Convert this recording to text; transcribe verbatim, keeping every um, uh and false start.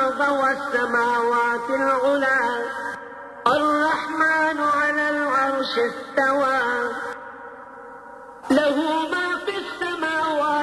الأرض والسماوات العلى الرحمن على العرش استوى له ما